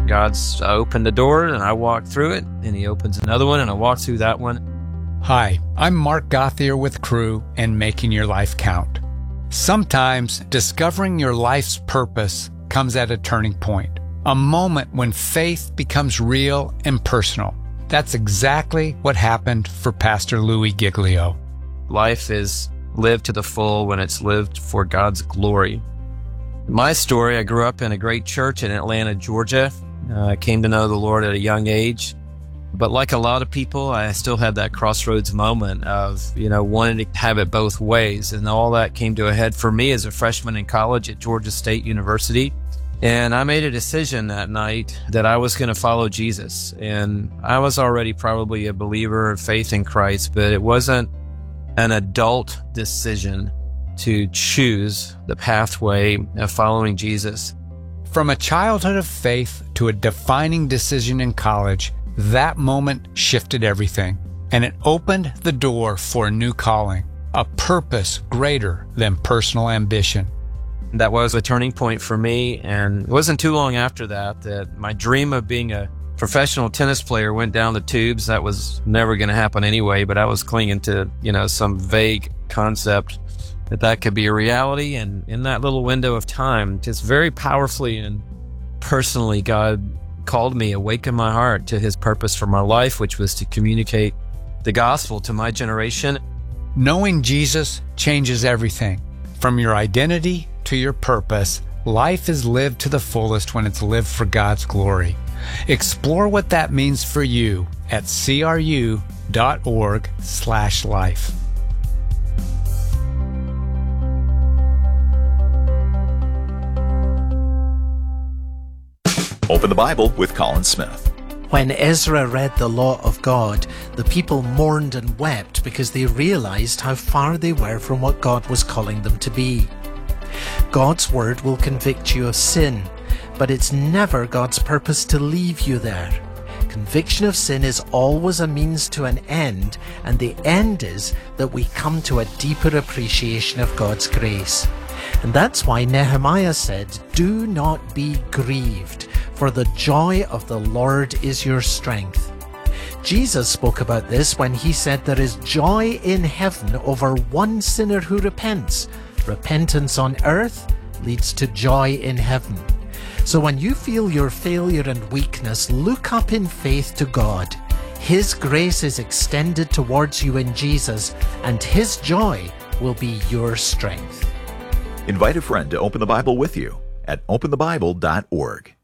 God's opened the door and I walk through it, and He opens another one and I walk through that one. Hi, I'm Mark Gauthier with Cru and Making Your Life Count. Sometimes discovering your life's purpose comes at a turning point, a moment when faith becomes real and personal. That's exactly what happened for Pastor Louis Giglio. Life is lived to the full when it's lived for God's glory. My story, I grew up in a great church in Atlanta, Georgia. I came to know the Lord at a young age. But like a lot of people, I still had that crossroads moment of, wanting to have it both ways. And all that came to a head for me as a freshman in college at Georgia State University. And I made a decision that night that I was going to follow Jesus. And I was already probably a believer of faith in Christ, but it wasn't an adult decision to choose the pathway of following Jesus. From a childhood of faith to a defining decision in college, that moment shifted everything, and it opened the door for a new calling, a purpose greater than personal ambition. That was a turning point for me, and it wasn't too long after that my dream of being a professional tennis player went down the tubes. That was never going to happen anyway, but I was clinging to, some vague concept that could be a reality. And in that little window of time, just very powerfully and personally, God called me, awakened my heart to His purpose for my life, which was to communicate the gospel to my generation. Knowing Jesus changes everything. From your identity to your purpose, life is lived to the fullest when it's lived for God's glory. Explore what that means for you at cru.org/life. Open the Bible with Colin Smith. When Ezra read the law of God, the people mourned and wept because they realized how far they were from what God was calling them to be. God's word will convict you of sin, but it's never God's purpose to leave you there. Conviction of sin is always a means to an end, and the end is that we come to a deeper appreciation of God's grace. And that's why Nehemiah said, "Do not be grieved, for the joy of the Lord is your strength." Jesus spoke about this when He said there is joy in heaven over one sinner who repents. Repentance on earth leads to joy in heaven. So when you feel your failure and weakness, look up in faith to God. His grace is extended towards you in Jesus, and His joy will be your strength. Invite a friend to open the Bible with you at openthebible.org.